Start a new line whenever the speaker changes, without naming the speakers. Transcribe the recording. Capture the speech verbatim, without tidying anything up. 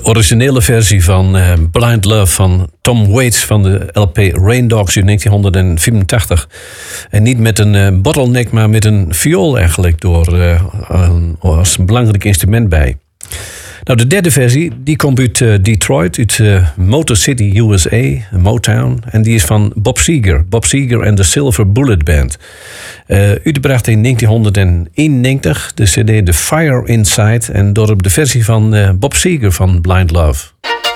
originele versie van uh, Blind Love van Tom Waits van de L P Rain Dogs uit negentien vierentachtig. En niet met een uh, bottleneck, maar met een viool eigenlijk door, uh, een, als een belangrijk instrument bij. Nou, de derde versie die komt uit uh, Detroit, uit uh, Motor City, U S A, Motown. En die is van Bob Seger. Bob Seger en de Silver Bullet Band. Uh, uitgebracht in negentien eenennegentig, de cd The Fire Inside. En door op de versie van uh, Bob Seger van Blind Love.